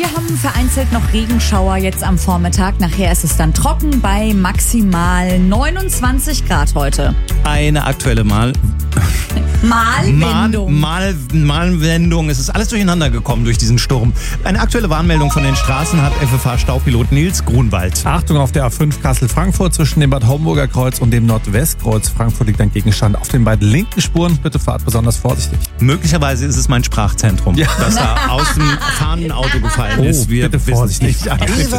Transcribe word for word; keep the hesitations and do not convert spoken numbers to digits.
Wir haben vereinzelt noch Regenschauer jetzt am Vormittag. Nachher ist es dann trocken bei maximal neunundzwanzig Grad heute. Eine aktuelle Mal... Malwendung. Mal, Mal, Malwendung. Es ist alles durcheinander gekommen durch diesen Sturm. Eine aktuelle Warnmeldung von den Straßen hat F F H-Staupilot Nils Grunwald. Achtung auf der A fünf Kassel-Frankfurt zwischen dem Bad Homburger Kreuz und dem Nordwestkreuz. Frankfurt liegt ein Gegenstand auf den beiden linken Spuren. Bitte fahrt besonders vorsichtig. Möglicherweise ist es mein Sprachzentrum, Ja. das da aus dem fahrenden Auto gefallen Oh, ist. Wir bitte wissen es vorsichtig. nicht. Ja, bitte.